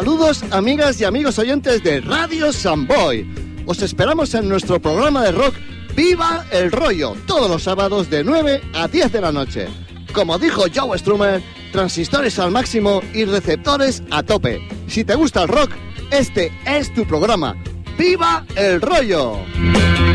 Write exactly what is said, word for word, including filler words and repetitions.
Saludos, amigas y amigos oyentes de Radio Samboy. Os esperamos en nuestro programa de rock Viva el Rollo, todos los sábados de nueve a diez de la noche. Como dijo Joe Strummer, transistores al máximo y receptores a tope. Si te gusta el rock, este es tu programa. ¡Viva el Rollo!